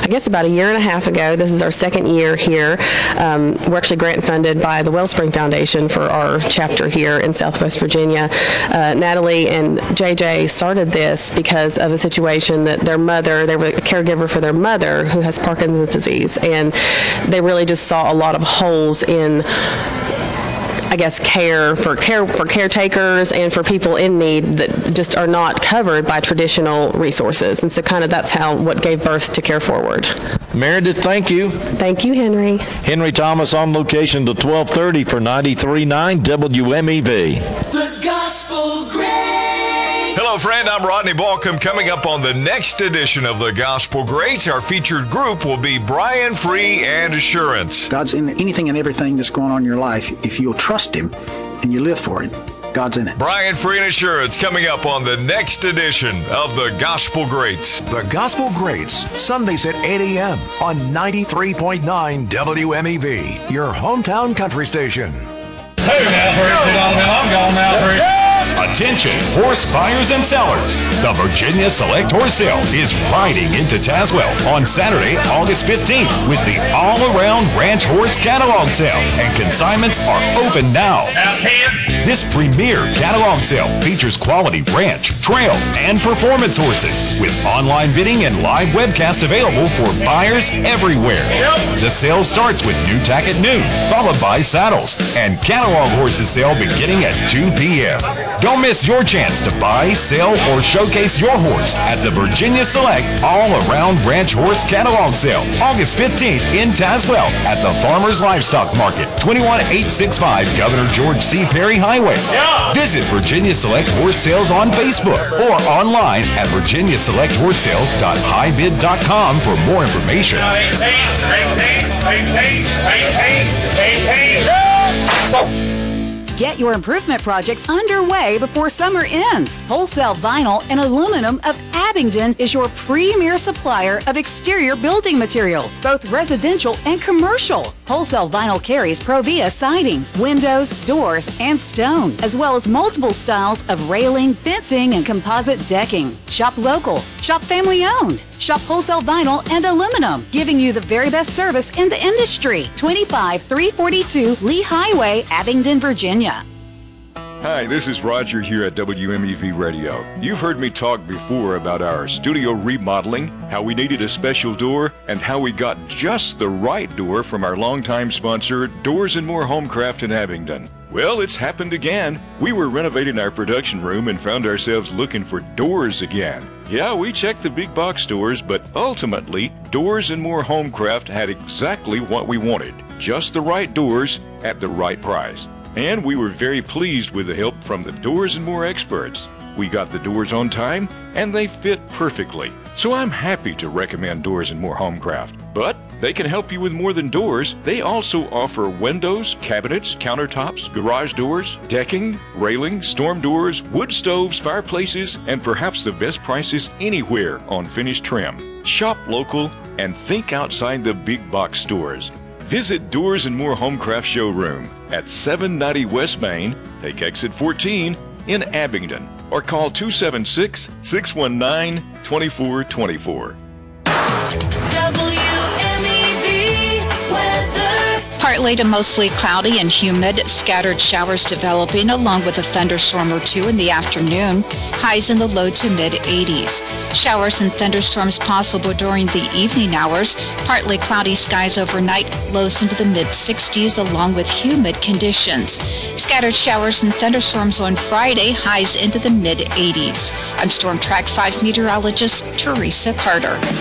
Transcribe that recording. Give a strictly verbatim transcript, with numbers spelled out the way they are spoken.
guess about a year and a half ago. This is our second year here. Um, we're actually grant funded by the Wellspring Foundation for our chapter here in Southwest Virginia. Uh, Natalie and J J started this because of a situation that their mother, they were a caregiver for their mother who has Parkinson's disease, and they really just saw a lot of holes in, I guess, care for care for caretakers and for people in need that just are not covered by traditional resources. And so kind of that's how what gave birth to Care Forward. Meredith, thank you. Thank you, Henry. Henry Thomas on location to twelve thirty for ninety-three point nine W M E V. The Gospel Great. Hello, friend. I'm Rodney Balcom. Coming up on the next edition of the Gospel Greats, our featured group will be Brian Free and Assurance. God's in anything and everything that's going on in your life. If you'll trust Him and you live for Him, God's in it. Brian Free and Assurance coming up on the next edition of the Gospel Greats. The Gospel Greats, Sundays at eight a.m. on ninety-three point nine W M E V, your hometown country station. Hey, Maverick, I'm going, Maverick. Attention, horse buyers and sellers. The Virginia Select Horse Sale is riding into Tazewell on Saturday, August fifteenth with the all-around ranch horse catalog sale, and consignments are open now. This premier catalog sale features quality ranch, trail, and performance horses with online bidding and live webcast available for buyers everywhere. The sale starts with new tack at noon, followed by saddles and catalog horses sale beginning at two p.m. Don't miss your chance to buy, sell, or showcase your horse at the Virginia Select All-Around Ranch Horse Catalog Sale, August fifteenth in Tazewell at the Farmers Livestock Market, twenty-one eight sixty-five Governor George C. Perry Highway. Yeah. Visit Virginia Select Horse Sales on Facebook or online at virginia select horse sales dot high bid dot com for more information. Get your improvement projects underway before summer ends. Wholesale Vinyl and Aluminum of Abingdon is your premier supplier of exterior building materials, both residential and commercial. Wholesale Vinyl carries Provia siding, windows, doors, and stone, as well as multiple styles of railing, fencing, and composite decking. Shop local. Shop family owned. Shop Wholesale Vinyl and Aluminum, giving you the very best service in the industry. twenty-five three forty-two Lee Highway, Abingdon, Virginia. Hi, this is Roger here at W M E V Radio. You've heard me talk before about our studio remodeling, how we needed a special door, and how we got just the right door from our longtime sponsor, Doors and More Homecraft in Abingdon. Well, it's happened again. We were renovating our production room and found ourselves looking for doors again. Yeah, we checked the big box stores, but ultimately, Doors and More Homecraft had exactly what we wanted. Just the right doors at the right price. And we were very pleased with the help from the Doors and More experts. We got the doors on time, and they fit perfectly. So I'm happy to recommend Doors and More Homecraft. But they can help you with more than doors. They also offer windows, cabinets, countertops, garage doors, decking, railing, storm doors, wood stoves, fireplaces, and perhaps the best prices anywhere on finished trim. Shop local and think outside the big box stores. Visit Doors and More Homecraft Showroom at seven ninety West Main, take exit fourteen in Abingdon, or call two seven six, six one nine, two four two four. W M E V weather. Partly to mostly cloudy and humid, scattered showers developing along with a thunderstorm or two in the afternoon, highs in the low to mid eighties. Showers and thunderstorms possible during the evening hours, partly cloudy skies overnight, lows into the mid sixties along with humid conditions. Scattered showers and thunderstorms on Friday, highs into the mid eighties. I'm Storm Track five meteorologist Teresa Carter.